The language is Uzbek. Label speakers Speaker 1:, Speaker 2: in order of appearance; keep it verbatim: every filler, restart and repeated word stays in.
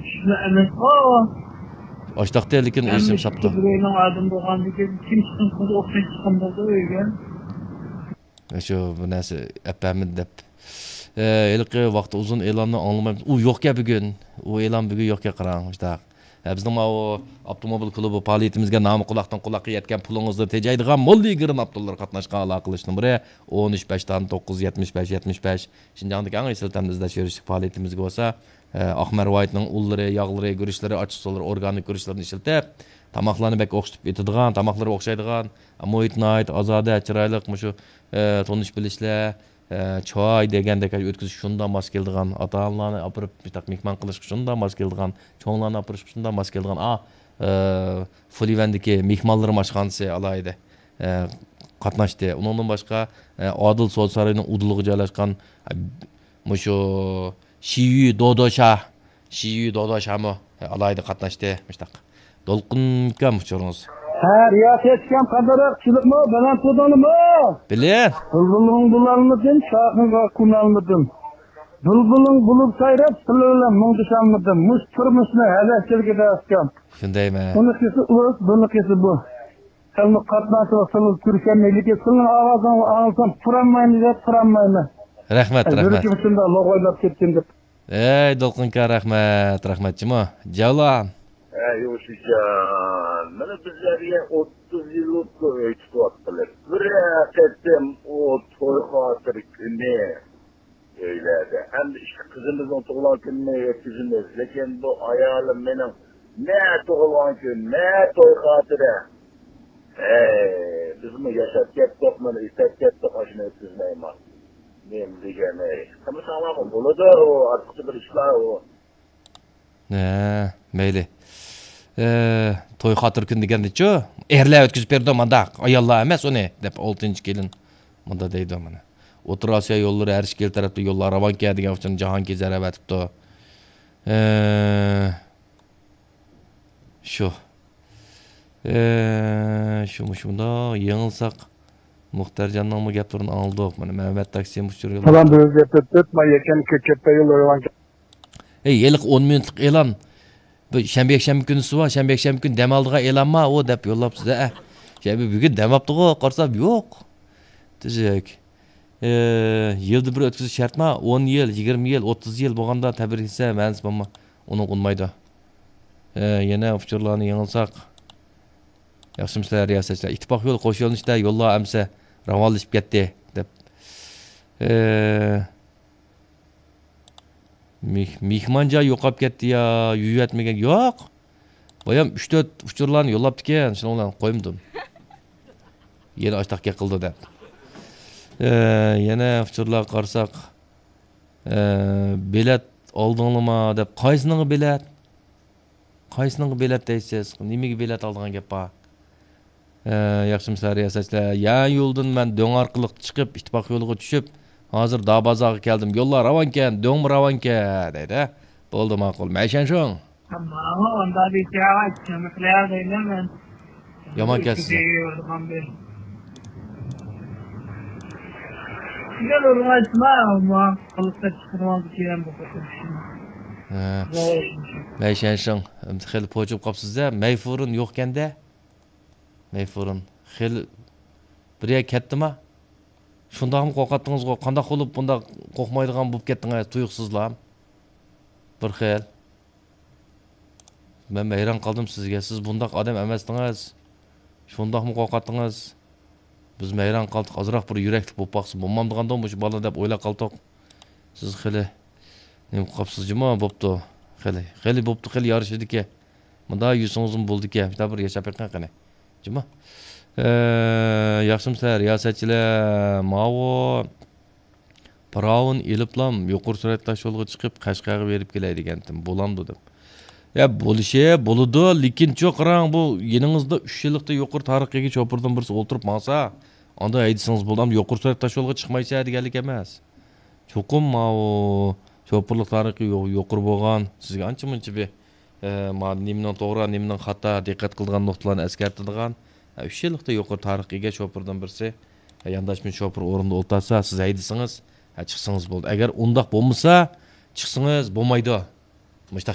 Speaker 1: Şuna emes o.
Speaker 2: Açtaqda lekin esim şaptı.
Speaker 1: Birinin adım bolğan diken kim çıkındı oxşay çıkındı öýgen.
Speaker 2: Şu bu näse äpämid dep. Eee ilki vaqtı uzun elanny anlamaym. U ýok-ya bugün. U elan bugün ýok-ya qaraň işte. Bizning o avtomobil klubu faaliyetimizge namı kulaktan kulakka yetken puluňyzdy tejaydygan molly girin Abdullar katnaşgan ala kılışny bire on üç beşten dokuz yetmiş beş yetmiş beş Şinjandyk aňy siltemizde şerişlik faaliyetimizge bolsa Ahmer White'ning ullary, ýaglary, görüşleri, açyklary, organik görüşlerini işletip tamaklarını bek okşutup etadigan, tamaklary okşaýdygan, muhitine ait azada, çyraýlyk muşu tonyş bilişler, çay degende ötküzüş şunda mas keldigan, ata-analarny apyryp bitak mehman kılış şunda mas keldigan, çoňlarny apyryp şunda mas keldigan. A Fulivendiki mehmanlarym açgansy alaydy. Katnaşdy. Onundan başga Adil Sol saraýynyň udulygy joýlaşgan muşu Şiyu Dodoşa, Şiyu Dodoşamy alaydy katnaşdy. Muştak. Dolqun kam uçurunuz.
Speaker 3: Ha, riyasetçiyam kadarak çılıkma, ben tutanımı.
Speaker 2: Bilen.
Speaker 3: Bulbulun bulanmıdın, şahınga kunalmıdın. Bulbulun bulup sayrap, sılığıyla munduşanmıdın. Mus turmusuna helesçilge de askam.
Speaker 2: Şundayma.
Speaker 3: Bunukisi ıvız, bunukisi bu. Sılını katnaşı ve sılını Türkiye'nin eliki, sılını ağzını ağzını turanmayını da turanmayını.
Speaker 2: Rahmet, rahmet.
Speaker 3: Zürkü bütünde logoylap ketken dep.
Speaker 2: Ey, Dolqunka rahmet, rahmetçimi. Jalan.
Speaker 4: Ey, Yoşican, mana bizlarga o'ttiz yil o'tdi aytibdilar. Bir ketdim o to'y xotir kuni öyledi. Endi işte kızımızın tug'ilgan kunini yetkizimiz. Lekin bu ayolim mening ne tug'ilgan kun, ne to'y xotiri. Ey, bizmi yashab ketdik, mana istab ketdik, oshni yetkizmayman. Men degan ey. Qilma sog'lom bo'ladi, o ortiqcha bir ishlar o.
Speaker 2: Ne, meyli. Eee, toy xatır gün degende-ço, erler ötküzüp berdi manda, ayallar emas onu dep oltunjy kelin manda deydi mana. Otur Asiya yollary her şekil tarapda yollar ravan ke degan üçin jahan kezer abatipdi. Eee, şu. Eee, şu şunda ýeňilsak Muhtarjanyň bu gaplaryny aldyk. Mana Mehmet Taksim uçurylar.
Speaker 3: Falan da özletip tutma yeken kökepte yolları.
Speaker 2: Ey, elik on minutlyk elan. Bu şembe ekşembe günüsü var. Şembe ekşembe gün dem aldığa elanma o dep yollap size. Eh. Şembe bugün dem yaptığı qarsam yok. Tüzek. Eee, yılda bir ötküzüş şartma on yıl, yigirme yıl, otuz yıl bolganda tabirgise mänis bolma. Onu gunmaydy. Eee, yana uçurlarny ýeňilsak. Ýaşy misler ýasaçlar. İttifak ýol goş ýolunçda ýollar ämse rawanlaşyp ketdi dep. Eee Mihmanja yoqap ketdi ya, ýüýetmegen ýok. Boyam üç dört uçurlarny yollapdy eken, şoňlan goýmdym. Ýene açtak ýakyldy dep. Eee, ýene uçurlar garsak, eee, bilet aldyňlyma dep, gaýsynyňy bilet? Gaýsynyňy bilet diýsiz? Nimegi bilet aldyňan gep bar? Eee, ýaşy misler ýasaçlar. Ýa ýoldan men döň arkalyk çykyp, ittifak ýoluga düşüp, hazır dağ bazağa geldim. Yollar ravanken, dön mü ravanken dedi. Boldu makul. Meşen şoň.
Speaker 1: Ama onda bir cevap çömükler deylemem.
Speaker 2: Yaman kessin.
Speaker 1: Güzel olur açma ama kalıpta çıkırmaz diyelim bu kadar.
Speaker 2: Meşen şoň. Heli poçup kapsızda. Meyfurun yokkende. Meyfurun. Heli birye ketdi ma? Şundaqmı qoqatdınız go? Qandaq bolup bunda qoqmaydygan bolup ketdiňiz tuyuksuzlar? Bir xel. Men mehran kaldım sizge. Siz bundaq adam emasdiňiz. Şundaqmı qoqatdınız? Biz mehran kaldyk. Azırak bir yüreklik bolup baqsy bolmamdygandan bu bala dep oýlap kaldyk. Siz xeli nem qapsyzjyma bopdy. Xeli, xeli bopdy, xeli ýarşydike. Munda ýüzüňizim boldike. Bir bir ýaşap etken qene. Jyma. Eee, ýaşy misler, ýasaçylar, mawo Parawyn eliplam ýokur süratda şolga çykyp Kaşgaga berip gelýär digendim. Bolamdy dep. Ya boluşe, boludy, lekin çok qaraň bu ýeniňizde üç ýyllykda ýokur tarykygy çopurdan birisi olturup masa, anda aýdysyňyz bolam ýokur süratda şolga çykmaýsa digenlik emas. Çokum mawo çopurlyk taryky ýokur bolgan, sizge ança-munça bir eee, ma nimden togra, nimden hata dikkat kıldıgan noktalarını eskertdigan. üç ýyllykda ýokur tarykyga çopurdan birisi yandaşmyn çopur orunda oltasa, siz aýdysyňyz, çyksyňyz boldy. Eger undaq bolmasa, çyksyňyz bolmaýdy.